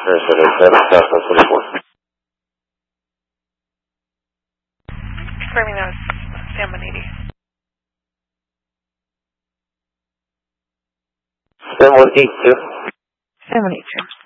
South 24. Confirming that was Sam 180. Sam 182. Sam 182.